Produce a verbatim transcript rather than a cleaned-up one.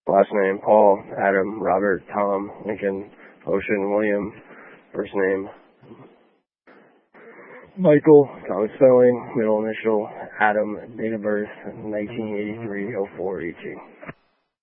Last name, Paul, Adam, Robert, Tom, Lincoln, Ocean, William. First name, Michael, Thomas Spelling, middle initial, Adam, date of birth, nineteen eighty-three oh four eighteen.